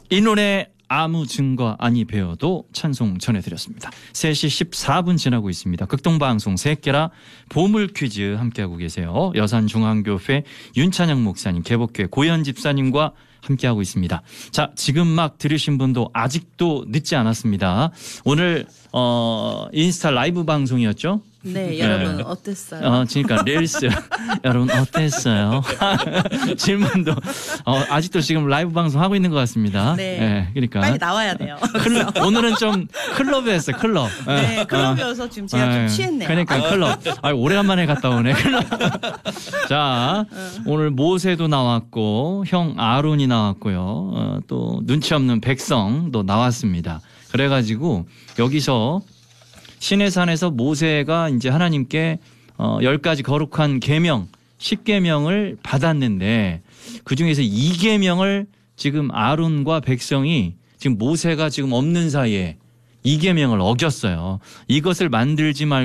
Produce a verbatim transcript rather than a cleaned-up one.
인론의 아무 증거 아니 배워도 찬송 전해드렸습니다. 세 시 십사 분 지나고 있습니다. 극동방송 새끼라 보물 퀴즈 함께하고 계세요. 여산중앙교회 윤찬영 목사님, 개복교회 고현 집사님과 함께하고 있습니다. 자, 지금 막 들으신 분도 아직도 늦지 않았습니다. 오늘 어, 인스타 라이브 방송이었죠? 네, 여러분 네. 어땠어요? 어, 그러니까 릴스 여러분 어땠어요? 질문도 어, 아직도 지금 라이브 방송 하고 있는 것 같습니다. 네, 네 그러니까 빨리 나와야 돼요. 클럽, 오늘은 좀 클럽이었어요. 클럽. 네, 클럽이어서 어. 지금 제가 네, 좀 취했네요. 그러니까 클럽. 아, 오래간만에 갔다 오네. 클럽. 자, 어. 오늘 모세도 나왔고 형 아론이 나왔고요. 어, 또 눈치 없는 백성도 나왔습니다. 그래가지고 여기서 시내산에서 모세가 이제 하나님께 어, 열 가지 거룩한 계명, 십 계명을 받았는데 그 중에서 이 계명을 지금 아론과 백성이 지금 모세가 지금 없는 사이에 이 계명을 어겼어요. 이것을 만들지 말고